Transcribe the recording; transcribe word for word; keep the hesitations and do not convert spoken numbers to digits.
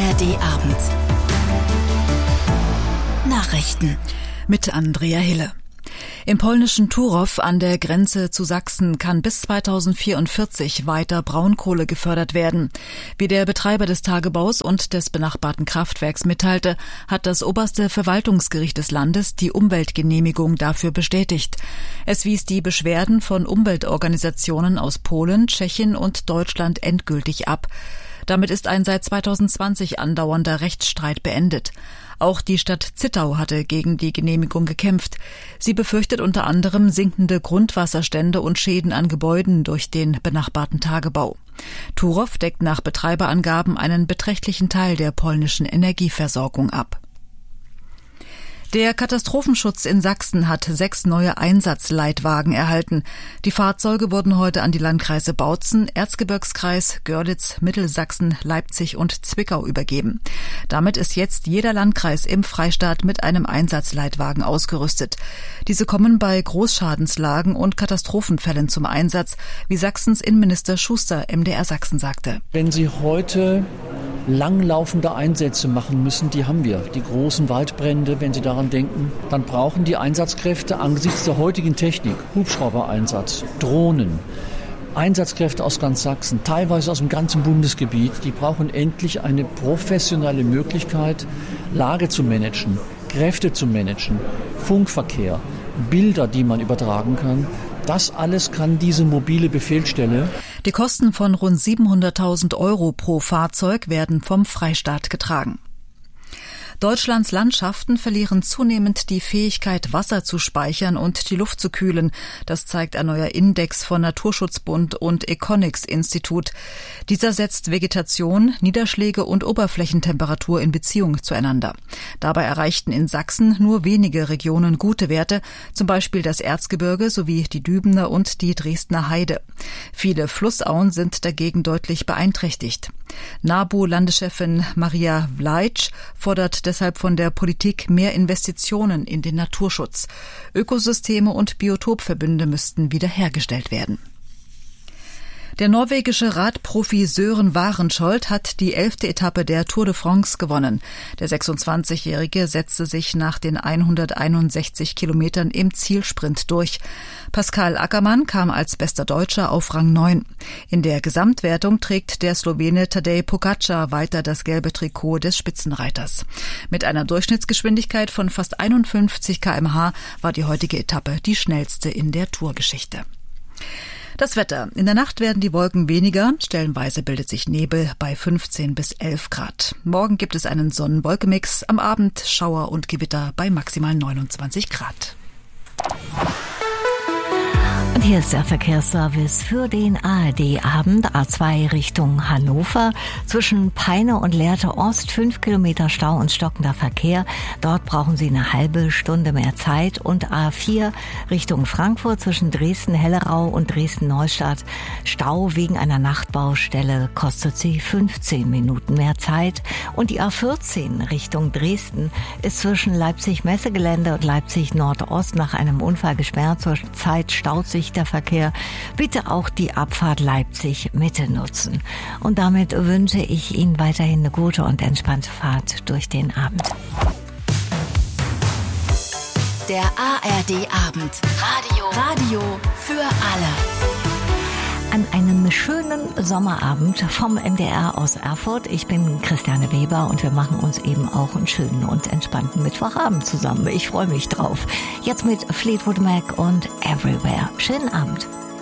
R D Abend. Nachrichten mit Andrea Hille. Im polnischen Turów an der Grenze zu Sachsen kann bis zweitausendvierundvierzig weiter Braunkohle gefördert werden. Wie der Betreiber des Tagebaus und des benachbarten Kraftwerks mitteilte, hat das oberste Verwaltungsgericht des Landes die Umweltgenehmigung dafür bestätigt. Es wies die Beschwerden von Umweltorganisationen aus Polen, Tschechien und Deutschland endgültig ab. Damit ist ein seit zweitausendzwanzig andauernder Rechtsstreit beendet. Auch die Stadt Zittau hatte gegen die Genehmigung gekämpft. Sie befürchtet unter anderem sinkende Grundwasserstände und Schäden an Gebäuden durch den benachbarten Tagebau. Turów deckt nach Betreiberangaben einen beträchtlichen Teil der polnischen Energieversorgung ab. Der Katastrophenschutz in Sachsen hat sechs neue Einsatzleitwagen erhalten. Die Fahrzeuge wurden heute an die Landkreise Bautzen, Erzgebirgskreis, Görlitz, Mittelsachsen, Leipzig und Zwickau übergeben. Damit ist jetzt jeder Landkreis im Freistaat mit einem Einsatzleitwagen ausgerüstet. Diese kommen bei Großschadenslagen und Katastrophenfällen zum Einsatz, wie Sachsens Innenminister Schuster M D R Sachsen sagte. Wenn Sie heute langlaufende Einsätze machen müssen, die haben wir. Die großen Waldbrände, wenn Sie daran denken, dann brauchen die Einsatzkräfte angesichts der heutigen Technik, Hubschraubereinsatz, Drohnen, Einsatzkräfte aus ganz Sachsen, teilweise aus dem ganzen Bundesgebiet, die brauchen endlich eine professionelle Möglichkeit, Lage zu managen, Kräfte zu managen, Funkverkehr, Bilder, die man übertragen kann. Das alles kann diese mobile Befehlsstelle. Die Kosten von rund siebenhunderttausend Euro pro Fahrzeug werden vom Freistaat getragen. Deutschlands Landschaften verlieren zunehmend die Fähigkeit, Wasser zu speichern und die Luft zu kühlen. Das zeigt ein neuer Index von Naturschutzbund und Econics-Institut. Dieser setzt Vegetation, Niederschläge und Oberflächentemperatur in Beziehung zueinander. Dabei erreichten in Sachsen nur wenige Regionen gute Werte, zum Beispiel das Erzgebirge sowie die Dübener und die Dresdner Heide. Viele Flussauen sind dagegen deutlich beeinträchtigt. NABU-Landeschefin Maria Vlaic fordert deshalb von der Politik mehr Investitionen in den Naturschutz. Ökosysteme und Biotopverbünde müssten wiederhergestellt werden. Der norwegische Radprofi Sören Warenschold hat die elfte Etappe der Tour de France gewonnen. Der sechsundzwanzigjährige setzte sich nach den hunderteinundsechzig Kilometern im Zielsprint durch. Pascal Ackermann kam als bester Deutscher auf Rang neun. In der Gesamtwertung trägt der Slowene Tadej Pogačar weiter das gelbe Trikot des Spitzenreiters. Mit einer Durchschnittsgeschwindigkeit von fast einundfünfzig Kilometer pro Stunde war die heutige Etappe die schnellste in der Tourgeschichte. Das Wetter. In der Nacht werden die Wolken weniger. Stellenweise bildet sich Nebel bei fünfzehn bis elf Grad. Morgen gibt es einen Sonnen-Wolken-Mix. Am Abend Schauer und Gewitter bei maximal neunundzwanzig Grad. Und hier ist der Verkehrsservice für den A R D-Abend. A zwei Richtung Hannover. Zwischen Peine und Lehrte Ost fünf Kilometer Stau und stockender Verkehr. Dort brauchen Sie eine halbe Stunde mehr Zeit. Und A vier Richtung Frankfurt zwischen Dresden-Hellerau und Dresden-Neustadt. Stau wegen einer Nachtbaustelle kostet Sie fünfzehn Minuten mehr Zeit. Und die A vierzehn Richtung Dresden ist zwischen Leipzig-Messegelände und Leipzig-Nordost nach einem Unfall gesperrt. Zur Zeit staut sich der Verkehr. Bitte auch die Abfahrt Leipzig-Mitte nutzen. Und damit wünsche ich Ihnen weiterhin eine gute und entspannte Fahrt durch den Abend. Der A R D-Abend. Radio. Radio für alle. An einem schönen Sommerabend vom M D R aus Erfurt. Ich bin Christiane Weber und wir machen uns eben auch einen schönen und entspannten Mittwochabend zusammen. Ich freue mich drauf. Jetzt mit Fleetwood Mac und Everywhere. Schönen Abend.